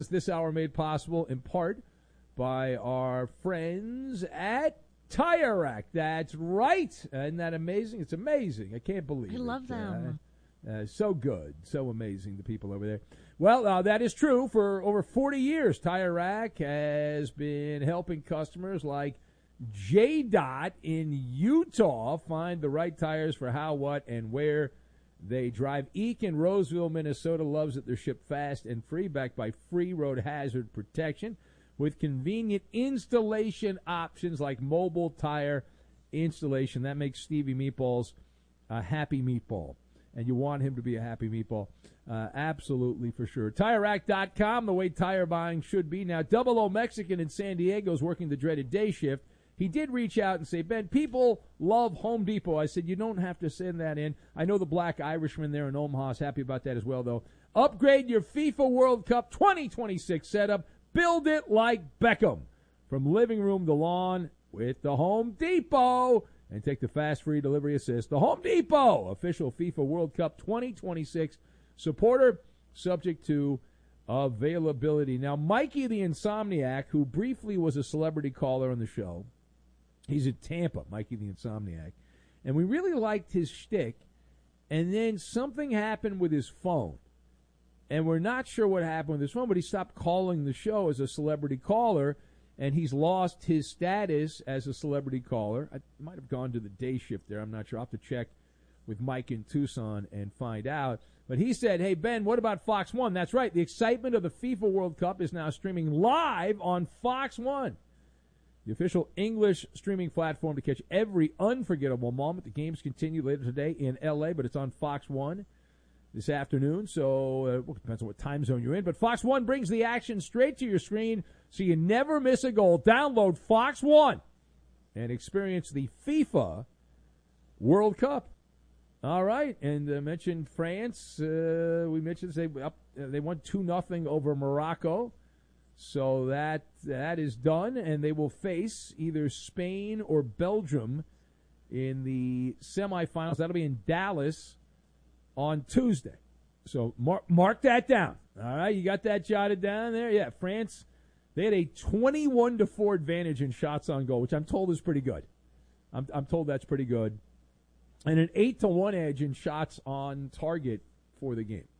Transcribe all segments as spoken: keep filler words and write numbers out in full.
this hour made possible in part by our friends at Tire Rack. That's right. Isn't that amazing? It's amazing. I can't believe I it. love them. Uh, uh, so good. So amazing, the people over there. Well, uh, that is true. For over forty years, Tire Rack has been helping customers like J. Dot in Utah find the right tires for how, what, and where they drive. Eek in Roseville, Minnesota loves that they're shipped fast and free, backed by free road hazard protection with convenient installation options like mobile tire installation. That makes Stevie Meatballs a happy meatball, and you want him to be a happy meatball. Uh, absolutely, for sure. Tire Rack dot com, the way tire buying should be. Now, Double O Mexican in San Diego is working the dreaded day shift. He did reach out and say, Ben, people love Home Depot. I said, you don't have to send that in. I know the Black Irishman there in Omaha is happy about that as well, though. Upgrade your FIFA World Cup twenty twenty-six setup. Build it like Beckham. From living room to lawn with the Home Depot. And take the fast free delivery assist. The Home Depot, official FIFA World Cup twenty twenty-six supporter, subject to availability. Now, Mikey the Insomniac, who briefly was a celebrity caller on the show, he's in Tampa, Mikey the Insomniac, and we really liked his shtick, and then something happened with his phone, and we're not sure what happened with his phone, but he stopped calling the show as a celebrity caller, and he's lost his status as a celebrity caller. I might have gone to the day shift there. I'm not sure. I'll have to check with Mike in Tucson and find out. But he said, hey, Ben, what about Fox one? That's right. The excitement of the FIFA World Cup is now streaming live on Fox one, the official English streaming platform to catch every unforgettable moment. The games continue later today in L A, but it's on Fox one this afternoon. So uh, well, it depends on what time zone you're in. But Fox one brings the action straight to your screen so you never miss a goal. Download Fox one and experience the FIFA World Cup. All right, and uh, mentioned France. Uh, we mentioned they up, uh, they won two nothing over Morocco, so that that is done, and they will face either Spain or Belgium in the semifinals. That'll be in Dallas on Tuesday. So mark mark that down. All right, you got that jotted down there. Yeah, France. They had a twenty-one to four advantage in shots on goal, which I'm told is pretty good. I'm I'm told that's pretty good. And an eight to one edge in shots on target for the game.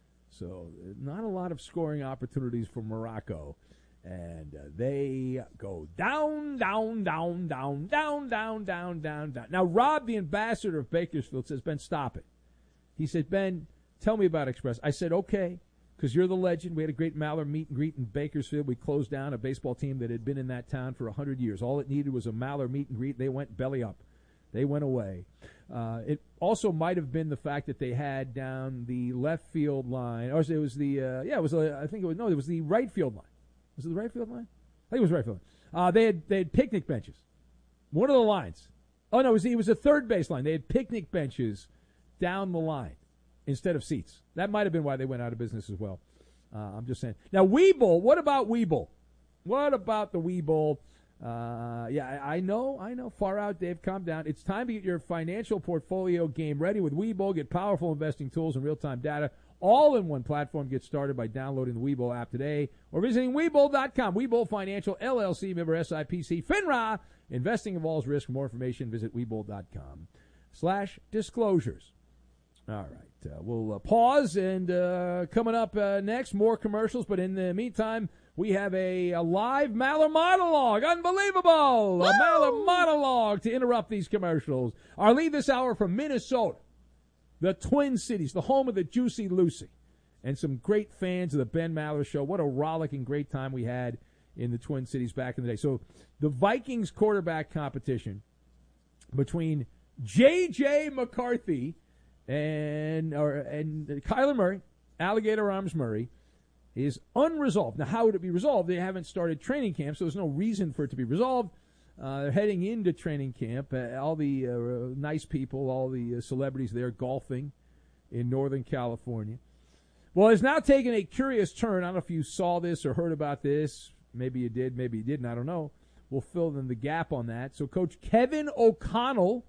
So not a lot of scoring opportunities for Morocco. And uh, they go down, down, down, down, down, down, down, down, down. Now, Rob, the ambassador of Bakersfield, says, Ben, stop it. He said, Ben, tell me about Express. I said, okay, because you're the legend. We had a great Maller meet and greet in Bakersfield. We closed down a baseball team that had been in that town for one hundred years. All it needed was a Maller meet and greet. They went belly up. They went away. Uh, it also might have been the fact that they had down the left field line, or it was the uh, yeah, it was a, I think it was no, it was the right field line. Was it the right field line? I think it was right field line. Uh, they had they had picnic benches. One of the lines. Oh no, it was it was a third base line. They had picnic benches down the line instead of seats. That might have been why they went out of business as well. Uh, I'm just saying. Now Weeble, what about Weeble? What about the Weeble? Uh, yeah, I, I know, I know. Far out, Dave, calm down. It's time to get your financial portfolio game ready with Webull. Get powerful investing tools and real-time data all in one platform. Get started by downloading the Webull app today or visiting Webull dot com. Webull Financial, L L C, member S I P C, FINRA. Investing involves risk. For more information, visit Webull dot com slash disclosures. All right, uh, we'll uh, pause, and uh, coming up uh, next, more commercials. But in the meantime, we have a, a live Maller monologue. Unbelievable! Woo! A Maller monologue to interrupt these commercials. Our lead this hour from Minnesota, the Twin Cities, the home of the Juicy Lucy, and some great fans of the Ben Maller Show. What a rollicking great time we had in the Twin Cities back in the day. So the Vikings quarterback competition between J J. McCarthy and or and Kyler Murray, Alligator Arms Murray, is unresolved. Now, how would it be resolved? They haven't started training camp, so there's no reason for it to be resolved. Uh, they're heading into training camp. Uh, all the uh, nice people, all the uh, celebrities there golfing in Northern California. Well, it's now taken a curious turn. I don't know if you saw this or heard about this. Maybe you did, maybe you didn't. I don't know. We'll fill in the gap on that. So Coach Kevin O'Connell,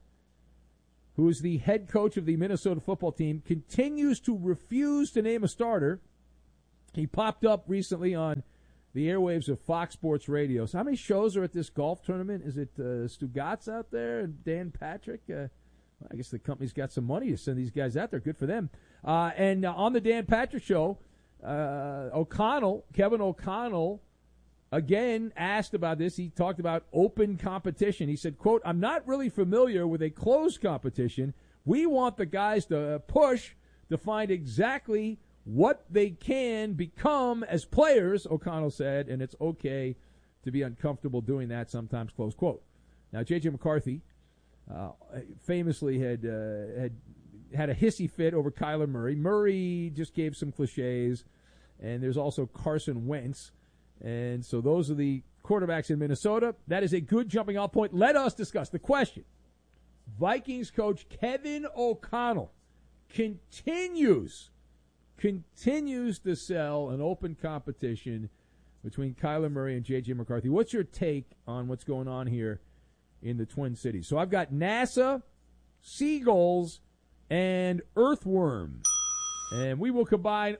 who is the head coach of the Minnesota football team, continues to refuse to name a starter He popped up recently on the airwaves of Fox Sports Radio. So how many shows are at this golf tournament? Is it uh, Stugatz out there and Dan Patrick? Uh, well, I guess the company's got some money to send these guys out there. Good for them. Uh, and uh, on the Dan Patrick show, uh, O'Connell, Kevin O'Connell, again asked about this. He talked about open competition. He said, quote, I'm not really familiar with a closed competition. We want the guys to push to find exactly what they can become as players, O'Connell said, and it's okay to be uncomfortable doing that sometimes, close quote. Now, J J. McCarthy uh, famously had uh, had had a hissy fit over Kyler Murray. Murray just gave some cliches, and there's also Carson Wentz. And so those are the quarterbacks in Minnesota. That is a good jumping off point. Let us discuss the question. Vikings coach Kevin O'Connell continues continues to sell an open competition between Kyler Murray and J J. McCarthy. What's your take on what's going on here in the Twin Cities? So I've got NASA, Seagulls, and Earthworm. And we will combine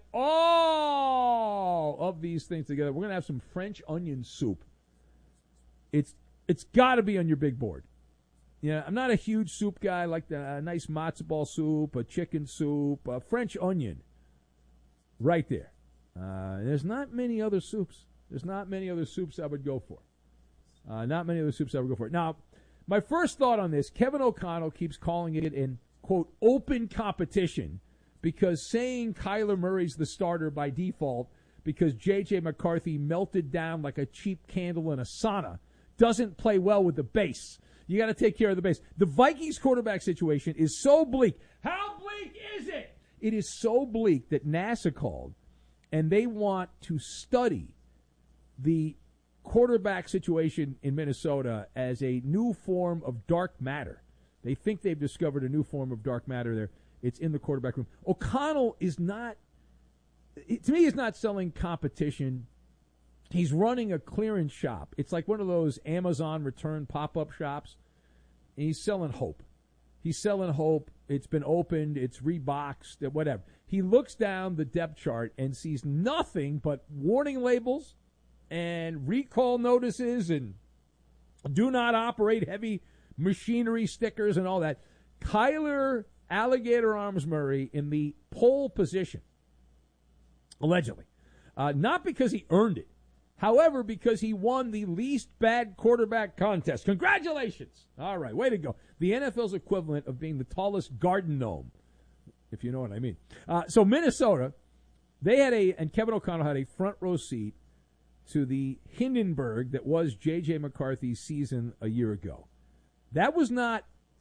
all of these things together. We're going to have some French onion soup. It's It's got to be on your big board. Yeah, I'm not a huge soup guy. I like the, a nice matzo ball soup, a chicken soup, a French onion. Right there. Uh, there's not many other soups. There's not many other soups I would go for. Uh, not many other soups I would go for. Now, my first thought on this, Kevin O'Connell keeps calling it an, quote, open competition because saying Kyler Murray's the starter by default because J J. McCarthy melted down like a cheap candle in a sauna doesn't play well with the base. You got to take care of the base. The Vikings quarterback situation is so bleak. How bleak is it? It is so bleak that NASA called, and they want to study the quarterback situation in Minnesota as a new form of dark matter. They think they've discovered a new form of dark matter there. It's in the quarterback room. O'Connell is not, to me, he's not selling competition. He's running a clearance shop. It's like one of those Amazon return pop-up shops. And he's selling hope. He's selling hope. It's been opened. It's reboxed. Whatever. He looks down the depth chart and sees nothing but warning labels and recall notices and do not operate heavy machinery stickers and all that. Kyler Alligator Arms Murray in the pole position, allegedly. Uh, not because he earned it. However, because he won the least bad quarterback contest. Congratulations. All right, way to go. The N F L's equivalent of being the tallest garden gnome, if you know what I mean. Uh, so Minnesota, they had a, and Kevin O'Connell had a front row seat to the Hindenburg that was J J. McCarthy's season a year ago. That was not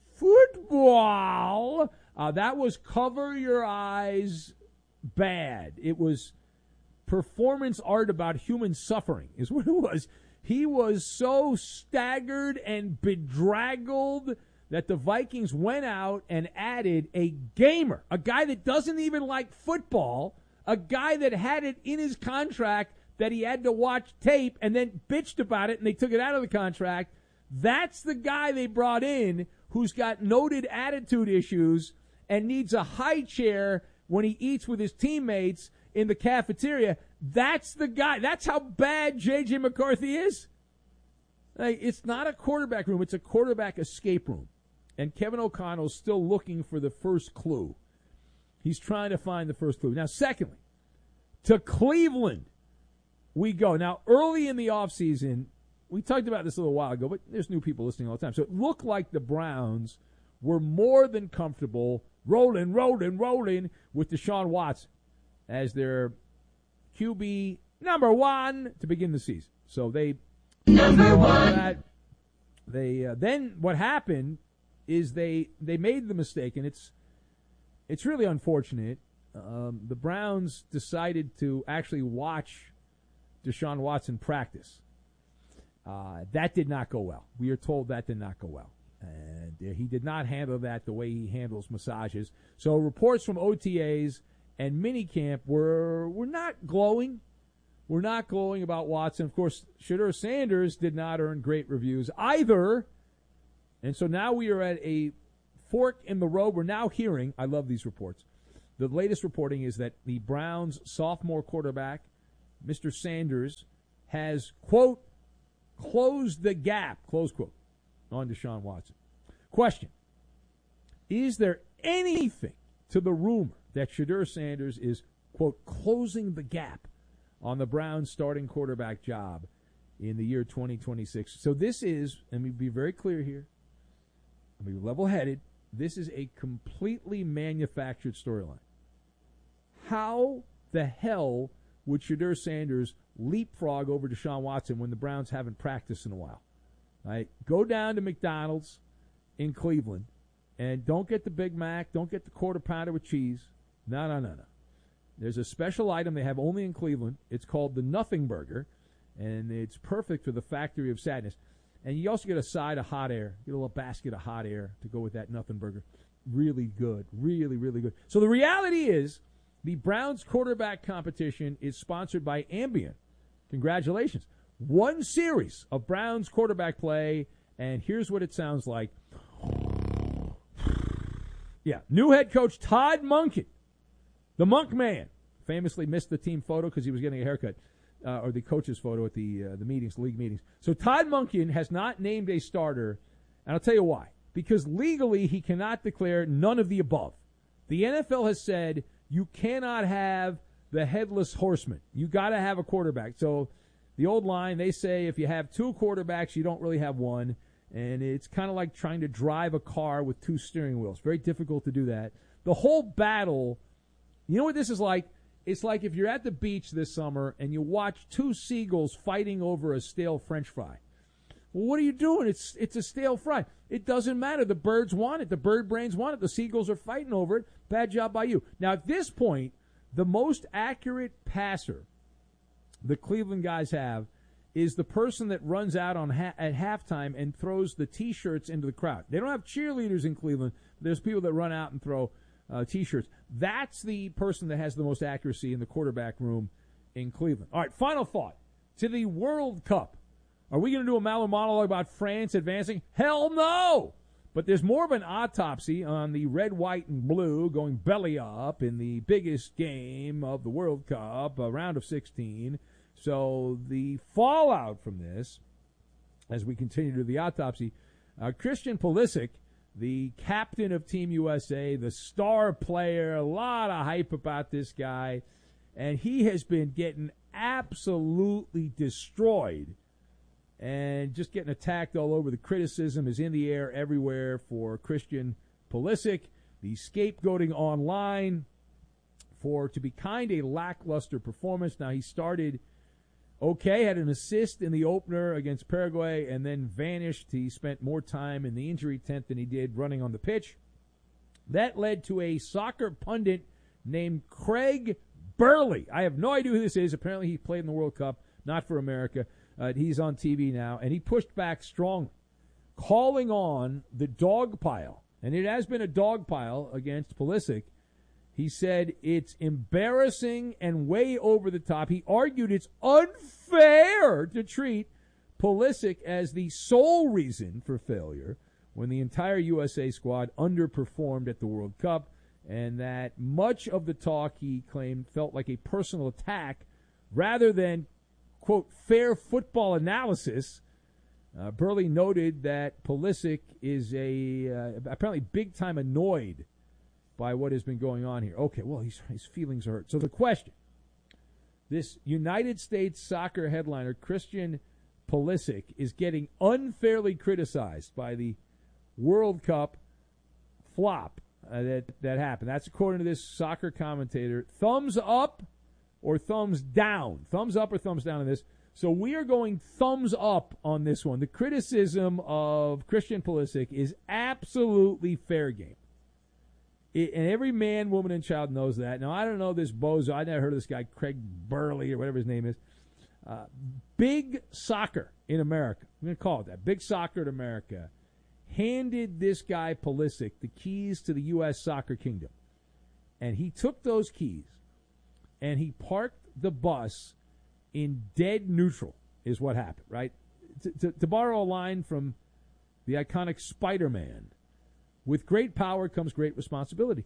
football. Uh, that was cover your eyes bad. It was performance art about human suffering is what it was. He was so staggered and bedraggled that the Vikings went out and added a gamer, a guy that doesn't even like football, a guy that had it in his contract that he had to watch tape and then bitched about it and they took it out of the contract. That's the guy they brought in who's got noted attitude issues and needs a high chair when he eats with his teammates in the cafeteria. That's the guy. That's how bad J J. McCarthy is. Like, it's not a quarterback room. It's a quarterback escape room. And Kevin O'Connell's still looking for the first clue. He's trying to find the first clue. Now, secondly, to Cleveland we go. Now, early in the offseason, we talked about this a little while ago, but there's new people listening all the time. So it looked like the Browns were more than comfortable rolling, rolling, rolling with Deshaun Watson as their Q B number one to begin the season. So they number one. That. They uh, then what happened is they they made the mistake, and it's it's really unfortunate. Um, the Browns decided to actually watch Deshaun Watson practice. Uh, that did not go well. We are told that did not go well. And uh, he did not handle that the way he handles massages. So reports from O T As and minicamp were were not glowing. We're not glowing about Watson. Of course, Shedeur Sanders did not earn great reviews either. And so now we are at a fork in the road. We're now hearing, I love these reports, The latest reporting is that the Browns' sophomore quarterback, Mister Sanders, has, quote, closed the gap, close quote, on Deshaun Watson. Question: is there anything to the rumor that Shedeur Sanders is, quote, closing the gap on the Browns' starting quarterback job in the year twenty twenty-six? So this is, let me be very clear here, let me be level-headed, this is a completely manufactured storyline. How the hell would Shedeur Sanders leapfrog over Deshaun Watson when the Browns haven't practiced in a while? Right? Go down to McDonald's in Cleveland and don't get the Big Mac, don't get the quarter pounder with cheese. No, no, no, no. There's a special item they have only in Cleveland. It's called the Nothing Burger, and it's perfect for the Factory of Sadness. And you also get a side of hot air. Get a little basket of hot air to go with that Nothing Burger. Really good. Really, really good. So the reality is the Browns quarterback competition is sponsored by Ambien. Congratulations. One series of Browns quarterback play, and here's what it sounds like. Yeah, new head coach Todd Monken, the Monk Man, famously missed the team photo because he was getting a haircut, uh, or the coach's photo at the uh, the meetings, league meetings. So Todd Monken has not named a starter, and I'll tell you why. Because legally he cannot declare none of the above. The N F L has said you cannot have the headless horseman. You got to have a quarterback. So the old line, they say if you have two quarterbacks, you don't really have one. And it's kind of like trying to drive a car with two steering wheels. Very difficult to do that. The whole battle, you know what this is like? It's like if you're at the beach this summer and you watch two seagulls fighting over a stale French fry. Well, what are you doing? It's it's a stale fry. It doesn't matter. The birds want it. The bird brains want it. The seagulls are fighting over it. Bad job by you. Now, at this point, the most accurate passer the Cleveland guys have is the person that runs out on ha- at halftime and throws the T-shirts into the crowd. They don't have cheerleaders in Cleveland. There's people that run out and throw uh, T-shirts. That's the person that has the most accuracy in the quarterback room in Cleveland. All right, final thought. To the World Cup. Are we going to do a Mallow monologue about France advancing? Hell no! But there's more of an autopsy on the red, white, and blue going belly up in the biggest game of the World Cup, a round of sixteen. So the fallout from this, as we continue to do the autopsy, uh, Christian Pulisic, the captain of Team U S A, the star player, a lot of hype about this guy, and he has been getting absolutely destroyed and just getting attacked all over. The criticism is in the air everywhere for Christian Pulisic, the scapegoating online for, to be kind, a lackluster performance. Now, he started okay, had an assist in the opener against Paraguay, and then vanished. He spent more time in the injury tent than he did running on the pitch. That led to a soccer pundit named Craig Burley. I have no idea who this is. Apparently he played in the World Cup, not for America. Uh, he's on T V now, and he pushed back strongly, calling on the dog pile, and it has been a dog pile against Pulisic. He said it's embarrassing and way over the top. He argued it's unfair to treat Pulisic as the sole reason for failure when the entire U S A squad underperformed at the World Cup, and that much of the talk, he claimed, felt like a personal attack rather than, quote, fair football analysis. Uh, Burley noted that Pulisic is a uh, apparently big-time annoyed by what has been going on here. Okay, well, he's, his feelings are hurt. So the question, this United States soccer headliner, Christian Pulisic, is getting unfairly criticized by the World Cup flop uh, that, that happened. That's according to this soccer commentator. Thumbs up or thumbs down? Thumbs up or thumbs down on this? So we are going thumbs up on this one. The criticism of Christian Pulisic is absolutely fair game. It, and every man, woman, and child knows that. Now, I don't know this bozo. I never heard of this guy, Craig Burley, or whatever his name is. Uh, big soccer in America. I'm going to call it that. Big soccer in America handed this guy, Pulisic, the keys to the U S soccer kingdom. And he took those keys, and he parked the bus in dead neutral, is what happened, right? To, to, to borrow a line from the iconic Spider-Man, with great power comes great responsibility.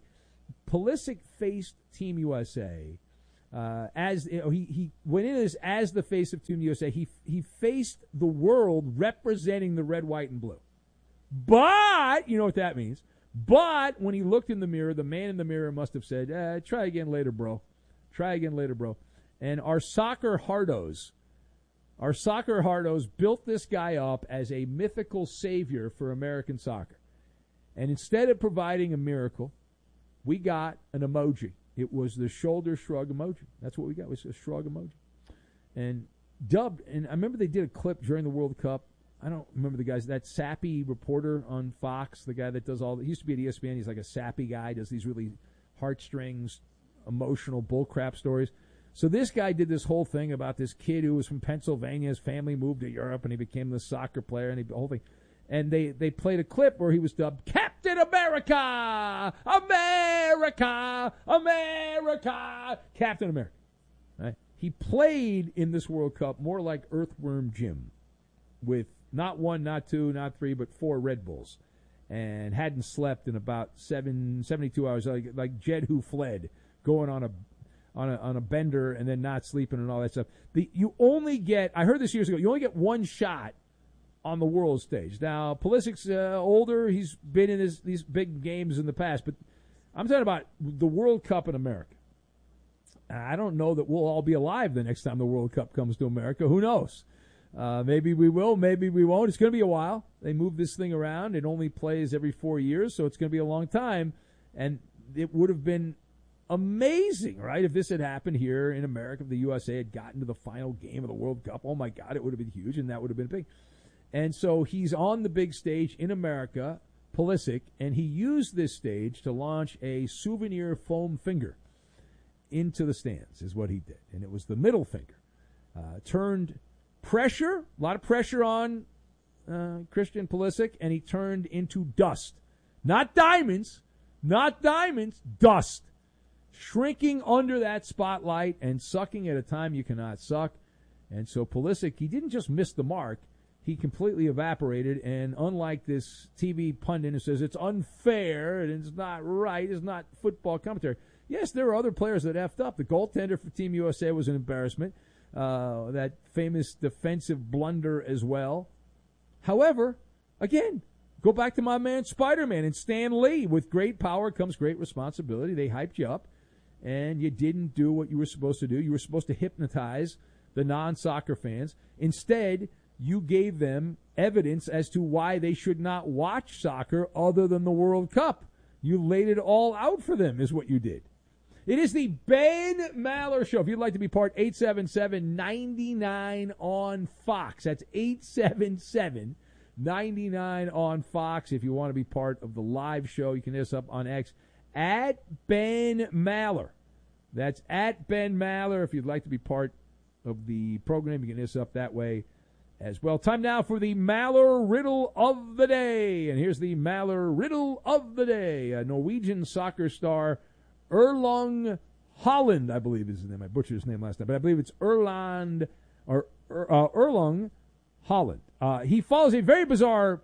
Pulisic faced Team U S A. Uh, as you know, he he went in as as the face of Team U S A. He he faced the world representing the red, white, and blue. But you know what that means. But when he looked in the mirror, the man in the mirror must have said, eh, "Try again later, bro. Try again later, bro." And our soccer hardos, our soccer hardos built this guy up as a mythical savior for American soccer. And instead of providing a miracle, we got an emoji. It was the shoulder shrug emoji. That's what we got. It was a shrug emoji. And dubbed, and I remember they did a clip during the World Cup. I don't remember the guys. That sappy reporter on Fox, the guy that does all, he used to be at E S P N. He's like a sappy guy, does these really heartstrings, emotional bullcrap stories. So this guy did this whole thing about this kid who was from Pennsylvania. His family moved to Europe, and he became the soccer player, and he, the whole thing. And they, they played a clip where he was dubbed Captain America, America, America, Captain America. Right? He played in this World Cup more like Earthworm Jim, with not one, not two, not three, but four Red Bulls, and hadn't slept in about seven, seventy-two hours, like like Jed who fled, going on a on a on a bender and then not sleeping and all that stuff. The, you only get, I heard this years ago, you only get one shot on the world stage. Now, Pulisic's uh, older. He's been in his, these big games in the past, but I'm talking about the World Cup in America. I don't know that we'll all be alive the next time the World Cup comes to America. Who knows? Uh, maybe we will, maybe we won't. It's going to be a while. They move this thing around. It only plays every four years, so it's going to be a long time. And it would have been amazing, right, if this had happened here in America, if the U S A had gotten to the final game of the World Cup. Oh, my God, it would have been huge, and that would have been big. And so he's on the big stage in America, Pulisic, and he used this stage to launch a souvenir foam finger into the stands, is what he did. And it was the middle finger. Uh, turned pressure, a lot of pressure on uh, Christian Pulisic, and he turned into dust. Not diamonds, not diamonds, dust. Shrinking under that spotlight and sucking at a time you cannot suck. And so Pulisic, he didn't just miss the mark. He completely evaporated, and unlike this T V pundit who says it's unfair and it's not right, it's not football commentary. Yes, there are other players that effed up. The goaltender for Team U S A was an embarrassment. Uh, that famous defensive blunder as well. However, again, go back to my man Spider-Man and Stan Lee. With great power comes great responsibility. They hyped you up, and you didn't do what you were supposed to do. You were supposed to hypnotize the non-soccer fans. Instead, you gave them evidence as to why they should not watch soccer other than the World Cup. You laid it all out for them, is what you did. It is the Ben Maller Show. If you'd like to be part, eight seven seven, nine nine on Fox. That's eight seven seven, nine nine on Fox. If you want to be part of the live show, you can hit us up on X at Ben Maller. That's at Ben Maller. If you'd like to be part of the program, you can hit us up that way as well. Time now for the Maller Riddle of the Day. And here's the Maller Riddle of the Day. A Norwegian soccer star, Erling Haaland, I believe is his name. I butchered his name last time, but I believe it's Erland or uh, Erling Haaland. Uh, he follows a very bizarre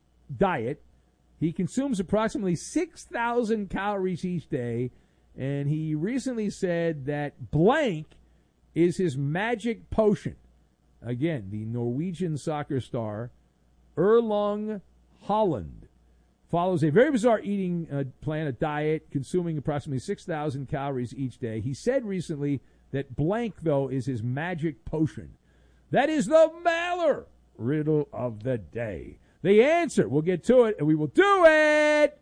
diet. He consumes approximately six thousand calories each day, and he recently said that blank is his magic potion. Again, the Norwegian soccer star, Erling Haaland, follows a very bizarre eating uh, plan, a diet, consuming approximately six thousand calories each day. He said recently that blank, though, is his magic potion. That is the Maller Riddle of the Day. The answer, we'll get to it, and we will do it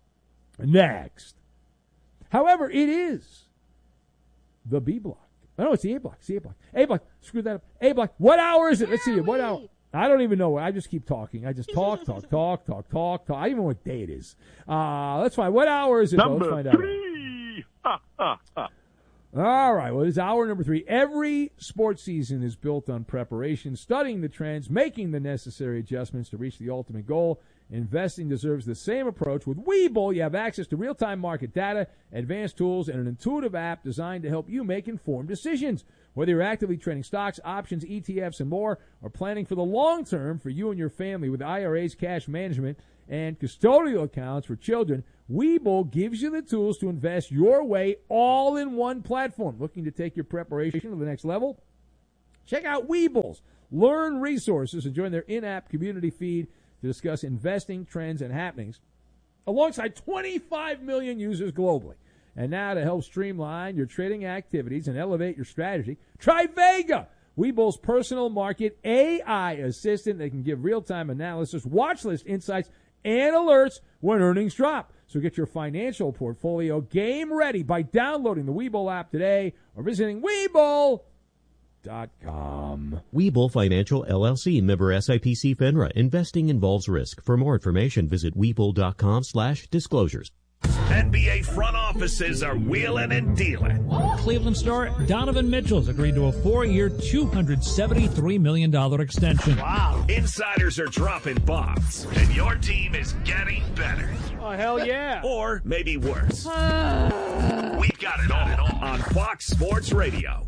next. However, it is the B block. Oh, no, it's the A block. It's the A block. A block. Screw that up. A block. What hour is it? Let's see. What hour? I don't even know. I just keep talking. I just talk, talk, talk, talk, talk, talk. I don't even know what day it is. Uh, let's find. What hour is it? Number Let's find three. Ha, ha, ha. All right. Well, it's hour number three. Every sports season is built on preparation, studying the trends, making the necessary adjustments to reach the ultimate goal. Investing deserves the same approach. With Webull, you have access to real-time market data, advanced tools, and an intuitive app designed to help you make informed decisions. Whether you're actively trading stocks, options, E T Fs, and more, or planning for the long term for you and your family with I R As, cash management, and custodial accounts for children, Webull gives you the tools to invest your way all in one platform. Looking to take your preparation to the next level? Check out Webull's Learn resources and join their in-app community feed to discuss investing trends and happenings alongside twenty-five million users globally. And now to help streamline your trading activities and elevate your strategy, try Vega, Webull's personal market A I assistant that can give real-time analysis, watch list insights, and alerts when earnings drop. So get your financial portfolio game ready by downloading the Webull app today or visiting Webull dot com. Webull Financial, L L C, member S I P C FINRA. Investing involves risk. For more information, visit Webull.com slash disclosures. N B A front offices are wheeling and dealing. Cleveland star Donovan Mitchell's agreed to a four-year, two hundred seventy-three million dollars extension. Wow. Insiders are dropping bombs, and your team is getting better. Oh, hell yeah. Or maybe worse. We've got it all on Fox Sports Radio.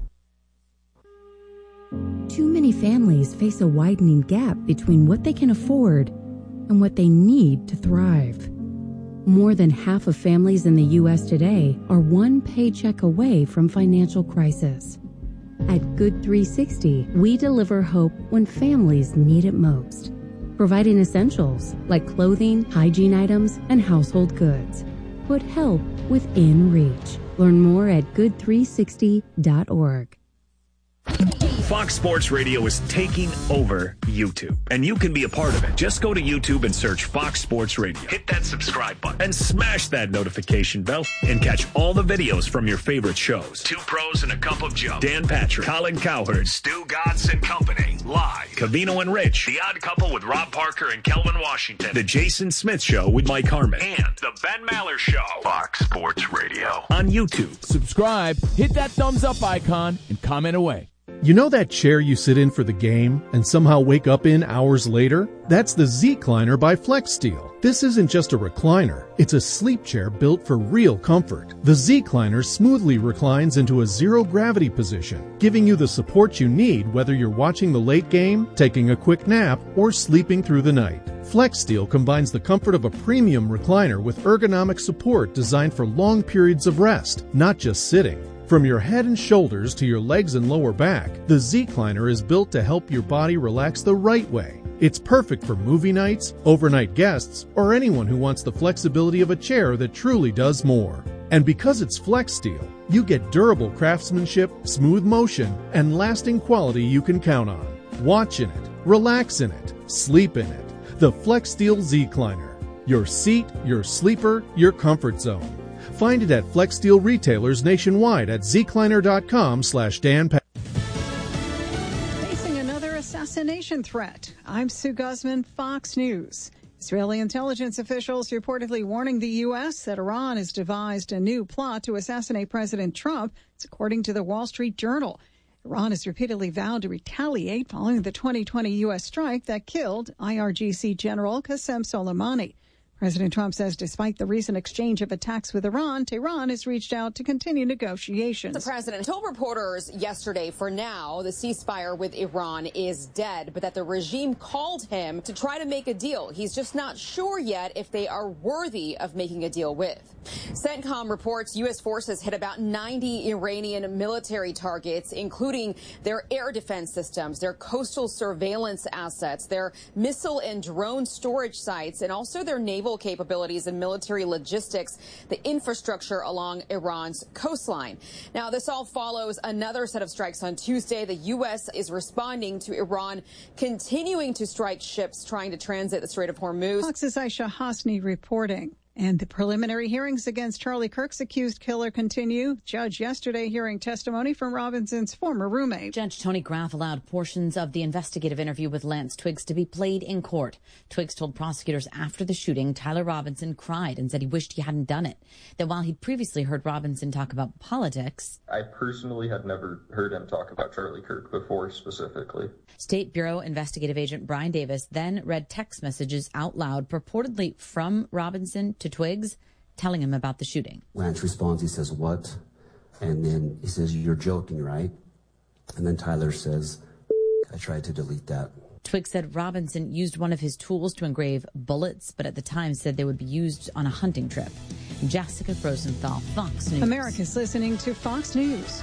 Too many families face a widening gap between what they can afford and what they need to thrive. More than half of families in the U S today are one paycheck away from financial crisis. At Good three sixty, we deliver hope when families need it most, providing essentials like clothing, hygiene items, and household goods. Put help within reach. Learn more at good three sixty dot org. Fox Sports Radio is taking over YouTube, and you can be a part of it. Just go to YouTube and search Fox Sports Radio. Hit that subscribe button and smash that notification bell and catch all the videos from your favorite shows. Two Pros and a Cup of Joe. Dan Patrick, Colin Cowherd, Stu Godson and Company. Live. Covino and Rich. The Odd Couple with Rob Parker and Kelvin Washington. The Jason Smith Show with Mike Harmon. And The Ben Maller Show. Fox Sports Radio. On YouTube. Subscribe, hit that thumbs up icon, and comment away. You know that chair you sit in for the game and somehow wake up in hours later? That's the Z-Cliner by FlexSteel. This isn't just a recliner. It's a sleep chair built for real comfort. The Z-Cliner smoothly reclines into a zero-gravity position, giving you the support you need whether you're watching the late game, taking a quick nap, or sleeping through the night. FlexSteel combines the comfort of a premium recliner with ergonomic support designed for long periods of rest, not just sitting. From your head and shoulders to your legs and lower back, the Z-Cliner is built to help your body relax the right way. It's perfect for movie nights, overnight guests, or anyone who wants the flexibility of a chair that truly does more. And because it's FlexSteel, you get durable craftsmanship, smooth motion, and lasting quality you can count on. Watch in it, relax in it, sleep in it. The FlexSteel Z-Cliner. Your seat, your sleeper, your comfort zone. Find it at FlexSteel retailers nationwide at zcliner.com slash Dan. Facing another assassination threat. I'm Sue Guzman, Fox News. Israeli intelligence officials reportedly warning the U S that Iran has devised a new plot to assassinate President Trump. It's according to the Wall Street Journal. Iran has repeatedly vowed to retaliate following the twenty twenty U S strike that killed I R G C General Qasem Soleimani. President Trump says despite the recent exchange of attacks with Iran, Tehran has reached out to continue negotiations. The president told reporters yesterday, for now, the ceasefire with Iran is dead, but that the regime called him to try to make a deal. He's just not sure yet if they are worthy of making a deal with. CENTCOM reports U S forces hit about ninety Iranian military targets, including their air defense systems, their coastal surveillance assets, their missile and drone storage sites, and also their naval capabilities and military logistics, the infrastructure along Iran's coastline. Now, this all follows another set of strikes on Tuesday. The U S is responding to Iran continuing to strike ships trying to transit the Strait of Hormuz. Fox's Aisha Hasni reporting. And the preliminary hearings against Charlie Kirk's accused killer continue. Judge yesterday hearing testimony from Robinson's former roommate. Judge Tony Graff allowed portions of the investigative interview with Lance Twiggs to be played in court. Twiggs told prosecutors after the shooting, Tyler Robinson cried and said he wished he hadn't done it. That while he'd previously heard Robinson talk about politics, I personally had never heard him talk about Charlie Kirk before specifically. State Bureau investigative agent Brian Davis then read text messages out loud, purportedly from Robinson to Twiggs, telling him about the shooting. Lance responds, he says, "What?" And then he says, "You're joking, right?" And then Tyler says, "I tried to delete that." Twiggs said Robinson used one of his tools to engrave bullets, but at the time said they would be used on a hunting trip. Jessica Rosenthal, Fox News. America's listening to Fox News.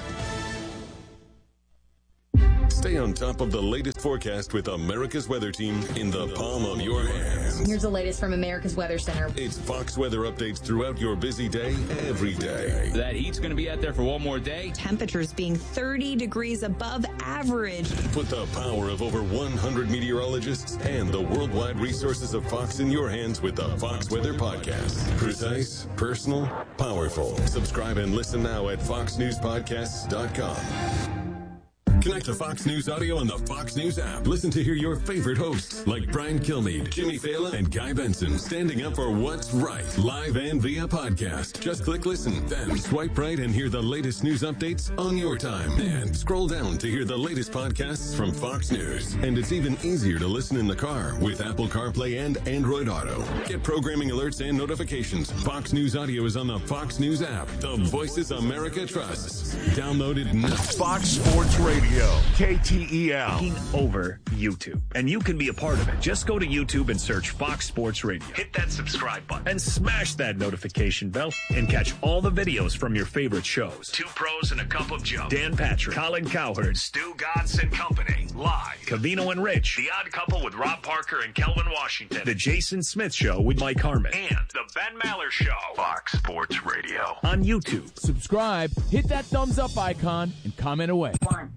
Stay on top of the latest forecast with America's Weather Team in the palm of your hands. Here's the latest from America's Weather Center. It's Fox weather updates throughout your busy day, every day. That heat's going to be out there for one more day. Temperatures being thirty degrees above average. Put the power of over one hundred meteorologists and the worldwide resources of Fox in your hands with the Fox Weather Podcast. Precise, personal, powerful. Subscribe and listen now at fox news podcasts dot com. Connect to Fox News Audio on the Fox News app. Listen to hear your favorite hosts like Brian Kilmeade, Jimmy Fallon, and Guy Benson standing up for what's right, live and via podcast. Just click listen, then swipe right and hear the latest news updates on your time. And scroll down to hear the latest podcasts from Fox News. And it's even easier to listen in the car with Apple CarPlay and Android Auto. Get programming alerts and notifications. Fox News Audio is on the Fox News app. The voices America trusts. Download it now. Fox Sports Radio. K T E L. Taking over YouTube. And you can be a part of it. Just go to YouTube and search Fox Sports Radio. Hit that subscribe button and smash that notification bell and catch all the videos from your favorite shows. Two Pros and a Cup of Joe. Dan Patrick, Colin Cowherd, Stu Gatz and Company. Live. Cavino and Rich. The Odd Couple with Rob Parker and Kelvin Washington. The Jason Smith Show with Mike Harmon. And The Ben Maller Show. Fox Sports Radio. On YouTube. Subscribe, hit that thumbs up icon, and comment away.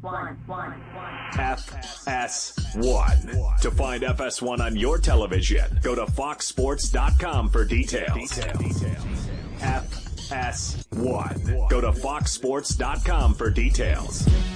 F S one. To find F S one on your television, go to fox sports dot com for details. F S one. Go to fox sports dot com for details.